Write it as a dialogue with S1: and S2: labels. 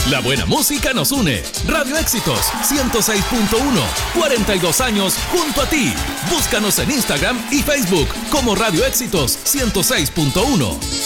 S1: La buena música nos une. Radio Éxitos 106.1. 42 años junto a ti. Búscanos en Instagram y Facebook como Radio Éxitos 106.1.